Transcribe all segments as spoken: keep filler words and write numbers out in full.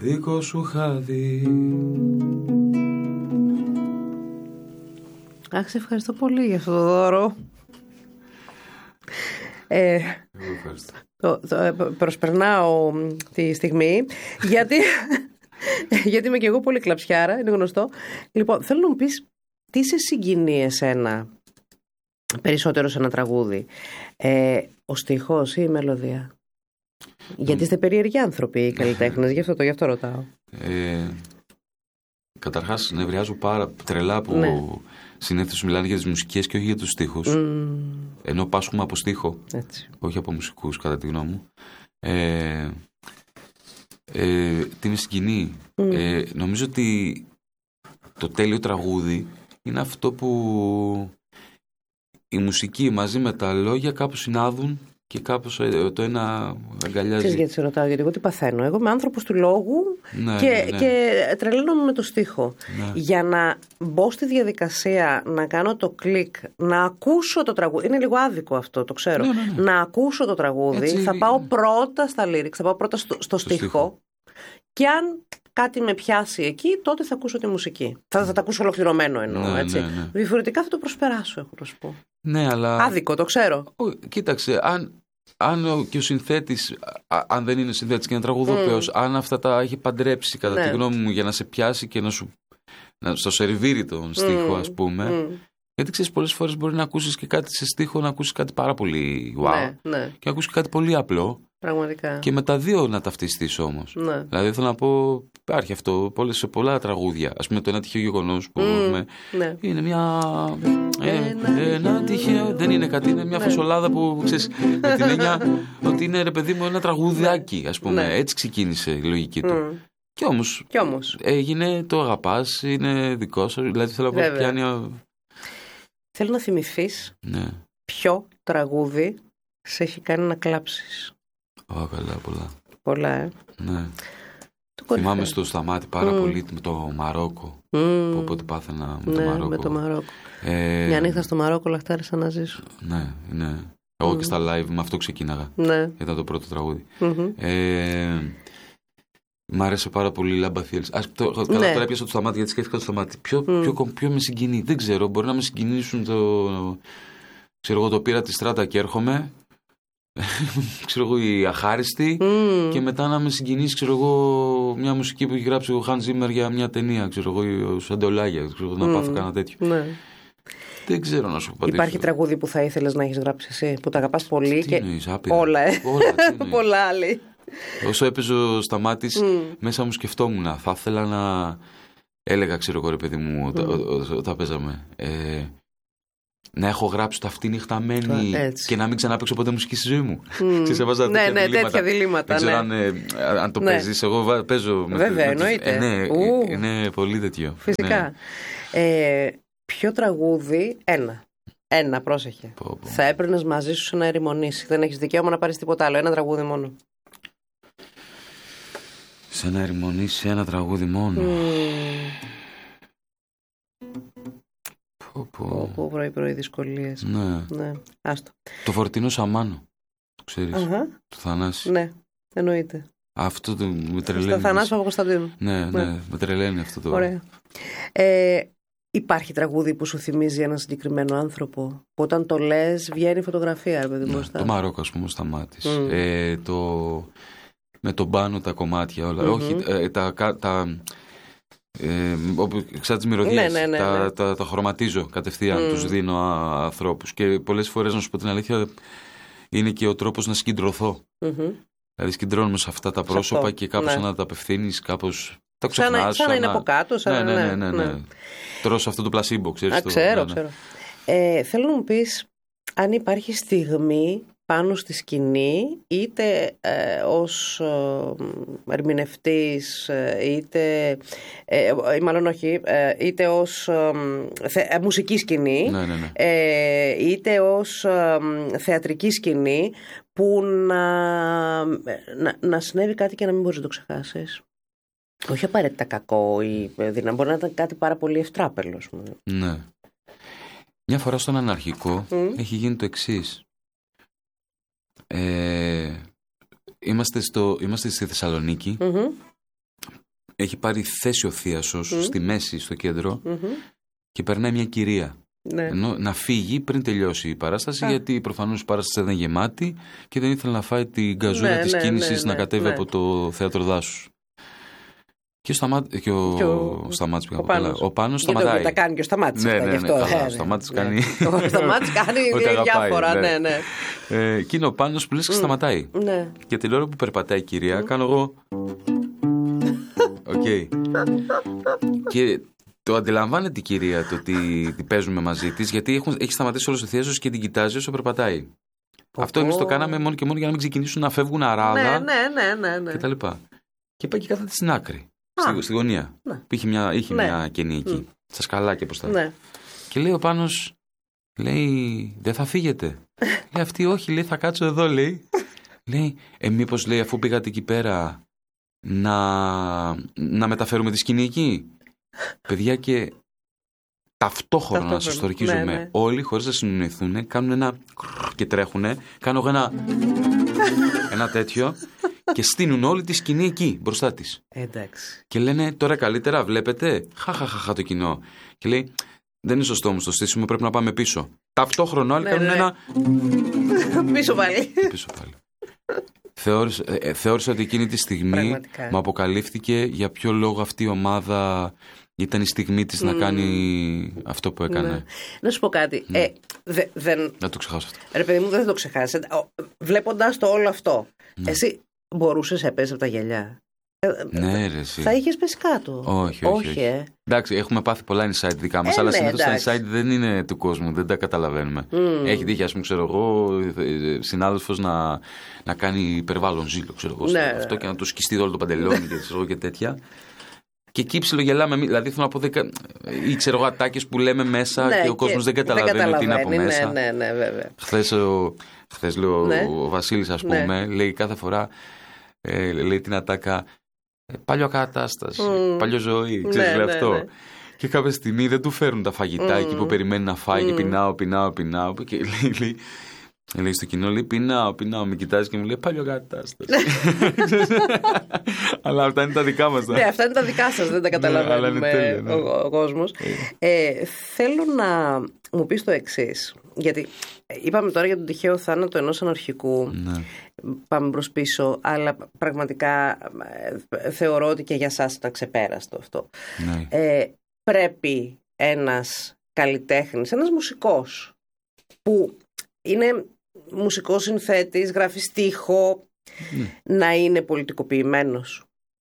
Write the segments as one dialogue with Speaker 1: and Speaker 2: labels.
Speaker 1: δικό σου χάδι.
Speaker 2: Αχ, σε ευχαριστώ πολύ για αυτό το δώρο. Ε,
Speaker 1: Εγώ ευχαριστώ.
Speaker 2: το, το, προσπερνάω τη στιγμή γιατί, γιατί είμαι και εγώ πολύ κλαψιάρα, είναι γνωστό. Λοιπόν, θέλω να μου πεις τι σε συγκινεί εσένα περισσότερο σε ένα τραγούδι, ε, ο στίχος ή η μελωδία? Γιατί είστε περίεργοι άνθρωποι οι καλλιτέχνες, γι' αυτό, το, γι' αυτό ρωτάω.
Speaker 1: Ε, καταρχάς νευριάζω πάρα τρελά που
Speaker 2: ναι.
Speaker 1: συνήθως μιλάνε για τις μουσικές και όχι για τους στίχους. Mm. Ενώ πάσχουμε από στίχο, έτσι. Όχι από μουσικούς, κατά τη γνώμη μου. Ε, ε, τι με συγκινεί. Mm. Ε, νομίζω ότι το τέλειο τραγούδι είναι αυτό που η μουσική μαζί με τα λόγια κάπως συνάδουν και κάπως το ένα αγκαλιάζει.
Speaker 2: Ξέρεις γιατί σε ρωτάω, γιατί εγώ τι παθαίνω? Εγώ είμαι άνθρωπος του λόγου,
Speaker 1: ναι,
Speaker 2: και,
Speaker 1: ναι, ναι.
Speaker 2: και τρελαίνομαι με το στίχο.
Speaker 1: Ναι.
Speaker 2: Για να μπω στη διαδικασία να κάνω το κλικ, να ακούσω το τραγούδι. Είναι λίγο άδικο αυτό, το ξέρω.
Speaker 1: Ναι, ναι, ναι.
Speaker 2: Να ακούσω το τραγούδι, έτσι... θα πάω πρώτα στα lyrics, θα πάω πρώτα στο, στο στίχο. στίχο. Και αν κάτι με πιάσει εκεί, τότε θα ακούσω τη μουσική. Θα, θα τα ακούσω ολοκληρωμένο εννοώ. Ναι, έτσι. Ναι, ναι. Διαφορετικά θα το προσπεράσω, έχω να σου πω.
Speaker 1: Ναι, αλλά...
Speaker 2: Άδικο, το ξέρω.
Speaker 1: Ο, κοίταξε, αν, αν και ο συνθέτης, α, αν δεν είναι συνθέτης και είναι τραγουδοποιός, mm. αν αυτά τα έχει παντρέψει κατά ναι. τη γνώμη μου για να σε πιάσει και να σου να, στο σερβίρει τον στίχο, mm. ας πούμε. Mm. Γιατί ξέρεις, πολλές φορές μπορεί να ακούσεις και κάτι σε στίχο, να ακούσεις κάτι πάρα πολύ wow
Speaker 2: ναι, ναι.
Speaker 1: και να ακούσεις κάτι πολύ απλό.
Speaker 2: Πραγματικά.
Speaker 1: Και με τα δύο να ταυτιστείς όμως. Ναι. Δηλαδή θέλω να πω, υπάρχει αυτό πολλές, σε πολλά τραγούδια. Ας πούμε το Ένα τυχαίο γεγονός που mm, με, ναι. είναι μια. Ένα, ε, ένα τυχαίο. Δεν είναι κάτι, είναι μια ναι. φασολάδα που ξέρεις με την έννοια ότι είναι ρε παιδί μου ένα τραγουδάκι, ας πούμε. Ναι. Έτσι ξεκίνησε η λογική του. Mm. Και όμως,
Speaker 2: και όμως
Speaker 1: έγινε, το αγαπάς, είναι δικό σου. Δηλαδή θέλω να πω πιάνει.
Speaker 2: Θέλω να θυμηθείς
Speaker 1: ναι. ποιο
Speaker 2: τραγούδι σε έχει κάνει να κλάψεις.
Speaker 1: Ω, oh, καλά, πολλά.
Speaker 2: Πολλά, ε.
Speaker 1: Ναι. Το θυμάμαι στο Σταμάτη πάρα mm. πολύ με το Μαρόκο. Mm. Που όποτε πάθαινα με
Speaker 2: ναι,
Speaker 1: το Μαρόκο.
Speaker 2: με το Μαρόκο.
Speaker 1: Ε...
Speaker 2: Μια νύχτα στο Μαρόκο, λαχτάρισα να ζήσω.
Speaker 1: Ναι, ναι. Εγώ mm. και στα live με αυτό ξεκίναγα.
Speaker 2: Ναι.
Speaker 1: Ήταν το πρώτο τραγούδι.
Speaker 2: Mm-hmm.
Speaker 1: Ε... Μ' άρεσε πάρα πολύ η Λάμπα Θίελς. Το... Ναι. Καλά, τώρα έπιασα το Σταμάτη γιατί σκέφτηκα το Σταμάτη. Ποιο, mm. ποιο, ποιο, ποιο με συγκινεί, δεν ξέρω. Μπορεί να με συγκινήσουν το. Ξέρω εγώ, το πήρα τη στράτα και έρχομαι. Ξέρω εγώ, η Αχάριστη. Mm. Και μετά να με συγκινήσει, ξέρω εγώ, μια μουσική που έχει γράψει ο Hans Zimmer για μια ταινία. Ξέρω εγώ, ο Σαντολάγια. Ξέρω εγώ, mm. να πάθω κανένα τέτοιο.
Speaker 2: Ναι.
Speaker 1: Δεν ξέρω να σου πω.
Speaker 2: Υπάρχει τραγούδι που θα ήθελες να έχεις γράψει εσύ, που τα αγαπάς πολύ?
Speaker 1: Τι
Speaker 2: και
Speaker 1: εννοείς, άπειρα.
Speaker 2: Όλα, ε.
Speaker 1: Όλα,
Speaker 2: πολλά άλλη.
Speaker 1: Όσο έπαιζε ο Σταμάτης, mm. μέσα μου σκεφτόμουν. Θα ήθελα να. Έλεγα, ξέρω εγώ, ρε παιδί μου, mm. όταν παίζαμε. Ε, να έχω γράψει το αυτή νυχταμένη και να μην ξαναπαίξω ποτέ μουσική στη ζωή μου. Mm. Ξέρεις, έβαζα
Speaker 2: ναι,
Speaker 1: τέτοια
Speaker 2: ναι,
Speaker 1: διλήμματα.
Speaker 2: τέτοια διλήμματα.
Speaker 1: Δεν ξέρω
Speaker 2: ναι.
Speaker 1: αν, ε, αν το
Speaker 2: ναι.
Speaker 1: παίζεις. Εγώ παίζω.
Speaker 2: Βέβαια,
Speaker 1: με,
Speaker 2: εννοείται.
Speaker 1: Ε, ναι,
Speaker 2: uh.
Speaker 1: είναι πολύ τέτοιο.
Speaker 2: Φυσικά. Ναι. Ε, ποιο τραγούδι, ένα. Ένα, πρόσεχε.
Speaker 1: Πω, πω.
Speaker 2: Θα έπαιρνες μαζί σου σε να ερημονήσει. Δεν έχεις δικαίωμα να πάρεις τίποτα άλλο. Ένα τραγούδι μόνο.
Speaker 1: Σε να ερημονήσει ένα τραγούδι μόνο.
Speaker 2: Mm.
Speaker 1: Πω, πω.
Speaker 2: Πω, πρωί πρωί δυσκολίες.
Speaker 1: Ναι.
Speaker 2: ναι. Άστο.
Speaker 1: Το Φορτίνο Σαμάνο. Ξέρεις.
Speaker 2: Uh-huh.
Speaker 1: Το Θανάση.
Speaker 2: Ναι, εννοείται.
Speaker 1: Αυτό το με τρελαίνει.
Speaker 2: Στο Θανάση Παπακοσταντίνου.
Speaker 1: Ναι, ναι, ναι, με τρελαίνει αυτό το.
Speaker 2: Ωραία. Ε, υπάρχει τραγούδι που σου θυμίζει έναν συγκεκριμένο άνθρωπο, που όταν το λες βγαίνει φωτογραφία, ρε παιδί μου.
Speaker 1: Ναι, το Μαρόκο, ας πούμε, ο Σταμάτης. Mm. Ε, το... Με τον πάνω τα κομμάτια όλα. Mm-hmm. Όχι, ε, τα. τα ε, ξέρω τις μυρωδιές,
Speaker 2: ναι, ναι, ναι,
Speaker 1: τα,
Speaker 2: ναι.
Speaker 1: τα, τα, τα χρωματίζω κατευθείαν, mm. τους δίνω α, ανθρώπους. Και πολλές φορές, να σου πω την αλήθεια, είναι και ο τρόπος να συγκεντρωθώ. Mm-hmm. Δηλαδή συγκεντρώνουμε σε αυτά τα πρόσωπα αυτό, και κάπως ναι. να τα απευθύνεις, κάπως τα ξεχνάς. Σαν,
Speaker 2: σαν να είναι από κάτω. Σαν
Speaker 1: ναι, ναι, ναι, ναι, ναι, ναι. Τρως αυτό το πλασίμπο, ξέρεις.
Speaker 2: Α,
Speaker 1: το,
Speaker 2: ξέρω,
Speaker 1: ναι, ναι.
Speaker 2: ξέρω. Ε, θέλω να μου πεις αν υπάρχει στιγμή πάνω στη σκηνή, είτε ε, ως ε, ερμηνευτής, ε, είτε, ε, μάλλον όχι, ε, είτε ως ε, θε, μουσική σκηνή,
Speaker 1: ναι, ναι, ναι.
Speaker 2: Ε, είτε ως ε, θεατρική σκηνή, που να, να, να συνέβη κάτι και να μην μπορείς να το ξεχάσεις. Όχι απαραίτητα κακό ή δυνατό, μπορεί να ήταν κάτι πάρα πολύ ευτράπελο.
Speaker 1: Ναι. Μια φορά στον Αναρχικό mm. έχει γίνει το εξής. Ε, είμαστε, στο, είμαστε στη Θεσσαλονίκη. Mm-hmm. έχει πάρει θέση ο θίασος mm. στη μέση, στο κέντρο
Speaker 2: mm-hmm.
Speaker 1: και περνάει μια κυρία.
Speaker 2: Ναι.
Speaker 1: Ενώ να φύγει πριν τελειώσει η παράσταση,
Speaker 2: Α.
Speaker 1: γιατί προφανώς η παράσταση ήταν γεμάτη και δεν ήθελε να φάει την καζούρα ναι, της ναι, κίνησης ναι, να κατέβει ναι. από το θέατρο δάσους. Και, σταμά... και ο, και ο... Σταμάτης πήγα από καλά. Ο Πάνος σταματάει.
Speaker 2: Τα κάνει και ο Σταμάτης.
Speaker 1: Ναι, ναι, ναι,
Speaker 2: αυτό,
Speaker 1: ναι,
Speaker 2: ναι,
Speaker 1: ναι. Ο Σταμάτης
Speaker 2: ναι.
Speaker 1: κάνει.
Speaker 2: Ο Σταμάτης κάνει διάφορα. Ναι. Ναι, ναι.
Speaker 1: Ε, και είναι ο Πάνος που λες και mm. σταματάει.
Speaker 2: Ναι.
Speaker 1: Και την ώρα που περπατάει η κυρία, mm. κάνω εγώ. Οκ. Okay. Και το αντιλαμβάνεται η κυρία το ότι παίζουμε μαζί της, γιατί έχουν, έχει σταματήσει όλο το θίασος και την κοιτάζει όσο περπατάει. Πω, αυτό εμείς το κάναμε μόνο και μόνο για να μην ξεκινήσουν να φεύγουν αράδα.
Speaker 2: Ναι, ναι, ναι, ναι.
Speaker 1: Και τα λοιπά. Και πάει και κάθεται στην άκρη. Στη, στη γωνία.
Speaker 2: Ναι.
Speaker 1: Που είχε μια, είχε ναι. μια κενή εκεί. Mm. Στα σκαλάκια προς τα.
Speaker 2: Ναι.
Speaker 1: Και λέει ο Πάνος, λέει, δεν θα φύγετε. Λέει αυτή, όχι, λέει, θα κάτσω εδώ, λέει. Λέει, ε, μήπως, λέει, αφού πήγατε εκεί πέρα να, να μεταφέρουμε τη σκηνή εκεί. Παιδιά, και ταυτόχρονα να σας το ορκίζομαι, ναι, ναι. όλοι χωρίς να συνοηθούν κάνουν ένα και τρέχουνε. Κάνω εγώ ένα, ένα τέτοιο. Και στείνουν όλη τη σκηνή εκεί, μπροστά της.
Speaker 2: Εντάξει.
Speaker 1: Και λένε, τώρα καλύτερα, βλέπετε. Χαχαχαχα το κοινό. Και λέει, δεν είναι σωστό όμως το στήσιμο, πρέπει να πάμε πίσω. Ταυτόχρονα όλοι ναι, κάνουν ναι. ένα.
Speaker 2: Πίσω πάλι.
Speaker 1: Πίσω πάλι. Θεώρησα, ε, θεώρησα ότι εκείνη τη στιγμή πραγματικά. Μου αποκαλύφθηκε για ποιο λόγο αυτή η ομάδα ήταν η στιγμή της mm. να κάνει αυτό που έκανε.
Speaker 2: Ναι. Να σου πω κάτι. Mm. Ε, δε, δεν...
Speaker 1: Να το ξεχάσω αυτό.
Speaker 2: Ρε παιδί μου, δεν θα το ξεχάσεις. Βλέποντας το όλο αυτό, mm. εσύ μπορούσες να πέσεις από τα γυαλιά.
Speaker 1: Ναι, ρε, εσύ.
Speaker 2: Θα είχες πέσει κάτω.
Speaker 1: Όχι, όχι. όχι. Ε. Εντάξει, έχουμε πάθει πολλά inside δικά μας, ε, αλλά ναι, συνήθως τα inside δεν είναι του κόσμου, δεν τα καταλαβαίνουμε. Mm. Έχει τύχει, ας πούμε, ξέρω εγώ, συνάδελφος να, να κάνει υπερβάλλον ζήλο, ξέρω εγώ, ναι, αυτό και να του σκιστεί όλο το παντελόνι και, ξέρω, και τέτοια. Και εκεί ψιλογελάμε, δηλαδή θέλω να πω δεκα... ή ξέρω εγώ ατάκες που λέμε μέσα ναι, και ο κόσμος δεν καταλαβαίνει, δεν καταλαβαίνει τι είναι από μέσα.
Speaker 2: Ναι, ναι, βέβαια.
Speaker 1: Χθες, ο, χθες λέω, ναι. ο Βασίλης, ας πούμε, ναι. λέει κάθε φορά, ε, λέει την ατάκα, παλιό κατάσταση, mm. παλιό ζωή, ξέρεις, ναι, λέει ναι, αυτό. Ναι. Και κάποια στιγμή δεν του φέρουν τα φαγητά mm. εκεί που περιμένει να φάει mm. και πεινάω, πεινάω, πεινάω. Και λέει, λέει, λέει στο κοινό, λέει πεινάω, πεινάω, με κοιτάζει και μου λέει παλιό κατάσταση. Αλλά αυτά είναι τα δικά μας.
Speaker 2: Ναι, αυτά είναι τα δικά σας, δεν τα καταλαβαίνουμε ναι, ο, ο κόσμος. ε, θέλω να μου πεις το εξής, γιατί είπαμε τώρα για τον τυχαίο θάνατο ενός αναρχικού, ναι. πάμε προς πίσω, αλλά πραγματικά θεωρώ ότι και για σας ήταν ξεπέραστο αυτό. Ναι. Ε, πρέπει ένας καλλιτέχνης, ένας μουσικός που είναι μουσικός συνθέτης, γράφει στίχο, mm. να είναι πολιτικοποιημένος.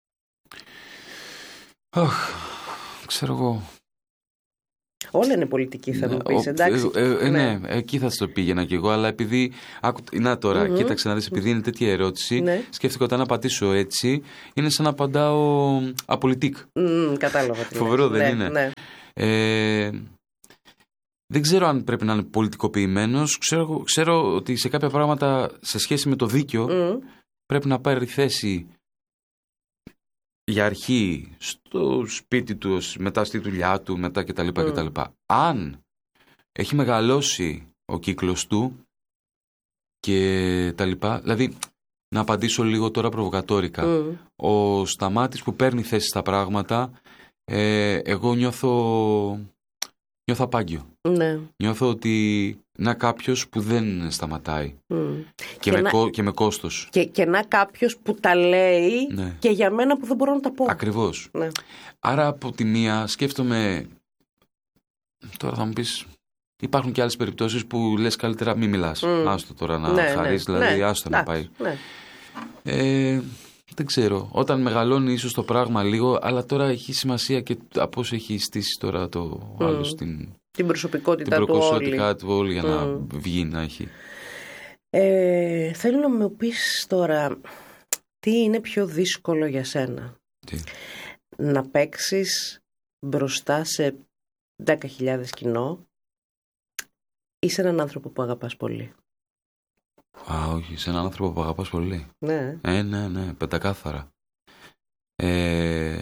Speaker 1: Αχ, ξέρω εγώ.
Speaker 2: Όλα είναι πολιτική, θα μου πεις, εντάξει.
Speaker 1: Ε, ε, ε, ναι, ναι, εκεί θα το πήγαινα κι εγώ, αλλά επειδή. Άκου, να τώρα, mm-hmm. κοίταξε να δεις, επειδή είναι τέτοια ερώτηση, ναι. σκέφτηκα όταν να πατήσω έτσι, είναι σαν να απαντάω απολυτικ.
Speaker 2: Mm, κατάλαβα.
Speaker 1: Φοβερό, δεν
Speaker 2: ναι,
Speaker 1: είναι.
Speaker 2: Ναι.
Speaker 1: Ε, δεν ξέρω αν πρέπει να είναι πολιτικοποιημένος. Ξέρω, ξέρω ότι σε κάποια πράγματα σε σχέση με το δίκαιο mm. πρέπει να πάρει θέση για αρχή στο σπίτι του, μετά στη δουλειά του, μετά κτλ. Mm. κτλ. Αν έχει μεγαλώσει ο κύκλος του και τα λοιπά, δηλαδή να απαντήσω λίγο τώρα προβοκατόρικα. Mm. Ο Σταμάτης που παίρνει θέση στα πράγματα, ε, εγώ νιώθω... Νιώθω απάγγιο. Ναι. Νιώθω ότι να κάποιος που δεν σταματάει. Mm. Και, και, με να... κό... και με κόστος.
Speaker 2: Και, και να κάποιος που τα λέει ναι. και για μένα που δεν μπορώ να τα πω.
Speaker 1: Ακριβώς. Ναι. Άρα από τη μία σκέφτομαι. Τώρα θα μου πεις. Υπάρχουν και άλλες περιπτώσεις που λες καλύτερα μην μιλάς. Mm. Άστο τώρα να ναι, χαρείς, ναι. δηλαδή ναι. άστο ναι. να πάει. Ναι. Ε, δεν ξέρω. Όταν μεγαλώνει ίσως το πράγμα λίγο, αλλά τώρα έχει σημασία και από όσο έχει στήσει τώρα το mm. άλλο στην...
Speaker 2: Την προσωπικότητα
Speaker 1: την
Speaker 2: του όλη.
Speaker 1: Την προσωπικότητα του όλη για mm. να βγει, να έχει.
Speaker 2: Ε, θέλω να μου πεις τώρα, τι είναι πιο δύσκολο για σένα?
Speaker 1: Τι?
Speaker 2: Να παίξεις μπροστά σε δέκα χιλιάδες κοινό ή σε έναν άνθρωπο που αγαπάς πολύ?
Speaker 1: Α, όχι, σε έναν άνθρωπο που αγαπάς πολύ.
Speaker 2: Ναι.
Speaker 1: Ε, ναι, ναι, πεντακάθαρα. Ε,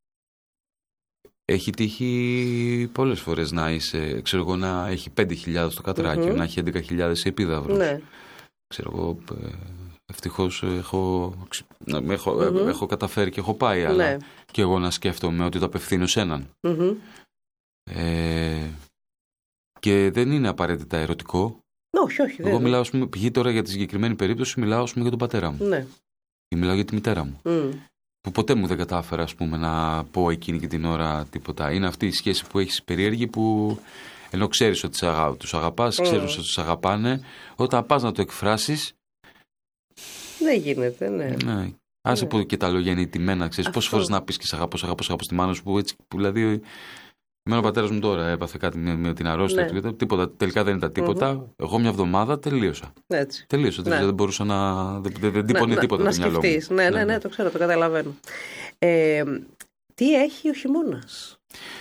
Speaker 1: έχει τύχει πολλές φορές να είσαι, ξέρω εγώ, να έχει πέντε χιλιάδες στο κατράκιο, mm-hmm. να έχει έντεκα χιλιάδες σε επίδαυρος. Ναι. Ξέρω εγώ, Ευτυχώς έχω, έχω, mm-hmm. έχω καταφέρει και έχω πάει,
Speaker 2: ναι.
Speaker 1: αλλά και εγώ να σκέφτομαι ότι το απευθύνω σε έναν.
Speaker 2: Mm-hmm.
Speaker 1: Ε, και δεν είναι απαραίτητα ερωτικό.
Speaker 2: Όχι, όχι.
Speaker 1: Εγώ μιλάω, ας πούμε, π.χ. τώρα για τη συγκεκριμένη περίπτωση, μιλάω, ας πούμε, για τον πατέρα μου.
Speaker 2: Ναι.
Speaker 1: Ή μιλάω για τη μητέρα μου.
Speaker 2: Mm.
Speaker 1: Που ποτέ μου δεν κατάφερα, ας πούμε, να πω εκείνη και την ώρα τίποτα. Είναι αυτή η σχέση που έχεις περίεργη, που ενώ ξέρεις ότι τους αγαπάς, mm. ξέρεις ότι τους αγαπάνε, όταν πας να το εκφράσεις.
Speaker 2: Δεν γίνεται, ναι.
Speaker 1: ναι. Άσε ναι. που και τα λόγια είναι ηττημένα, ξέρεις. Πόσες φορές να πεις και σ' αγαπώ, σ' αγαπώ, σ' αγαπώ στη μάνα σου, που έτσι, που δηλαδή. Εμένα ο πατέρας μου τώρα έπαθε κάτι με, με την αρρώστια ναι. του. Τίποτα, τελικά δεν ήταν τίποτα. Mm-hmm. Εγώ μια εβδομάδα τελείωσα. Έτσι. Τελείωσα. Ναι. Δεν μπορούσα να. Δεν, δεν τύπωνε τίποτα
Speaker 2: να,
Speaker 1: το μυαλό
Speaker 2: μου. Ναι, ναι, ναι, ναι, το ξέρω, το καταλαβαίνω. Ε, τι έχει ο χειμώνας?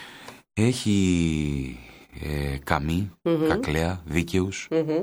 Speaker 1: Έχει ε, καμί, mm-hmm. κακλέα, δίκαιους. Mm-hmm.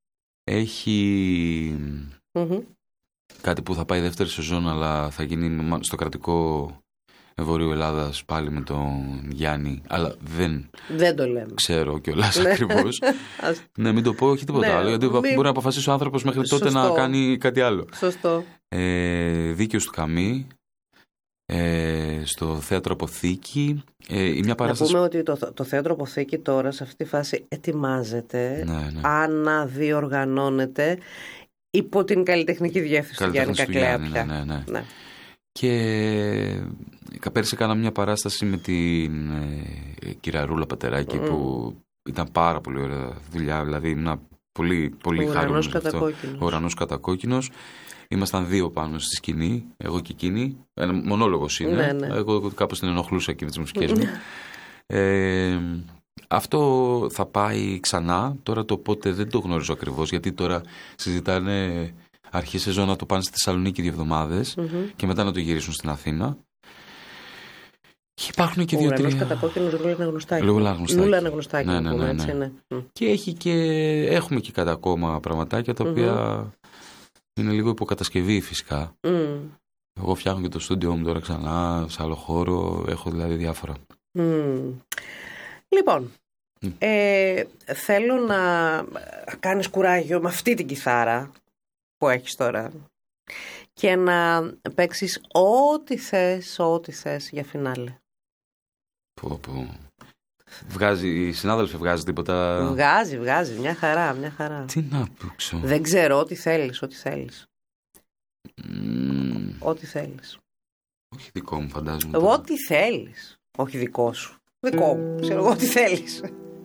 Speaker 1: Έχει mm-hmm. κάτι που θα πάει δεύτερη σεζόν, αλλά θα γίνει στο κρατικό Βορείου Ελλάδας πάλι με τον Γιάννη, αλλά δεν,
Speaker 2: δεν το λέμε.
Speaker 1: Ξέρω κιόλας ακριβώς. Ναι, μην το πω, όχι τίποτα ναι, άλλο, γιατί μη... μπορεί να αποφασίσει ο άνθρωπος μέχρι τότε Σωστό. να κάνει κάτι άλλο.
Speaker 2: Σωστό.
Speaker 1: Ε, Δίκαιος του Καμί, ε, στο Θέατρο Αποθήκη. Ε, μια παράσταση...
Speaker 2: Να πούμε ότι το, το Θέατρο Αποθήκη τώρα σε αυτή τη φάση ετοιμάζεται, ναι, ναι. αναδιοργανώνεται υπό την καλλιτεχνική διεύθυνση του Γιάννη Κακλέα πια.
Speaker 1: Ναι, ναι, ναι. ναι. Και πέρσι κάναμε μια παράσταση με την ε, κυρία Ρούλα Πατεράκη mm. που ήταν πάρα πολύ ωραία δουλειά, δηλαδή ήμουν πολύ, πολύ χαρούμενος γι' αυτό. Ο ουρανός κατακόκκινος. Ήμασταν δύο πάνω στη σκηνή, εγώ και εκείνη. Ένα μονόλογος είναι. Ναι, ναι. Εγώ κάπως την ενοχλούσα και με τις μουσικές μου. ε, αυτό θα πάει ξανά. Τώρα το πότε δεν το γνωρίζω ακριβώς, γιατί τώρα συζητάνε αρχή σεζόν να το πάνε στη Θεσσαλονίκη δύο εβδομάδες mm-hmm. και μετά να το γυρίσουν στην Αθήνα. Και υπάρχουν και δύο-τρία. Ο ουρανός
Speaker 2: κατακόκκινος, Ρούλα Αναγνωστάκη.
Speaker 1: Ρούλα
Speaker 2: Αναγνωστάκη.
Speaker 1: Ναι, ναι, ναι, ναι.
Speaker 2: ναι.
Speaker 1: Και, έχει και έχουμε και κατά ακόμα πραγματάκια τα οποία mm-hmm. είναι λίγο υποκατασκευή φυσικά. Mm. Εγώ φτιάχνω και το στούντιό μου τώρα ξανά, σε άλλο χώρο, έχω δηλαδή διάφορα.
Speaker 2: Mm. Λοιπόν, mm. Ε, θέλω να κάνεις κουράγιο με αυτή την κιθάρα που έχεις τώρα και να παίξεις ό,τι θες, ό,τι θες για φινάλε.
Speaker 1: Πω, πω. Βγάζει, η συνάδελφη βγάζει τίποτα?
Speaker 2: Βγάζει, βγάζει, μια χαρά, μια χαρά.
Speaker 1: Τι να πούξω.
Speaker 2: Δεν ξέρω, ό,τι θέλεις, ό,τι θέλεις.
Speaker 1: Mm.
Speaker 2: Ό,τι θέλεις.
Speaker 1: Όχι δικό μου, φαντάζομαι.
Speaker 2: Ό,τι θέλεις. Όχι δικό σου. Δικό μου. Ξέρω εγώ ό,τι θέλεις.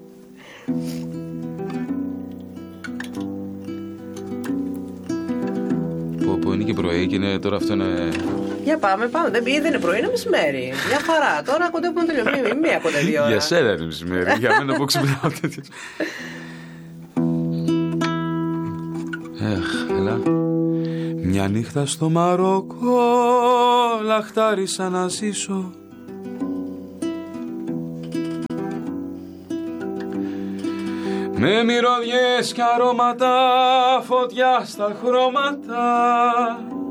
Speaker 1: Πω, πω, είναι και πρωί και είναι, τώρα αυτό είναι...
Speaker 2: Για πάμε, πάμε. Δεν, δεν είναι πρωί, είναι μεσημέρι. Μια χαρά. Τώρα κοντεύουμε τελειώ. Μία, μία κοντεύει ώρα.
Speaker 1: Για σένα είναι μεσημέρι. Για μένα που ξυπνάω τέτοιο. Εχ, έλα. Μια νύχτα στο Μαρόκο λαχτάρισα να ζήσω. Με μυρωδιές και αρώματα, φωτιά στα χρώματα.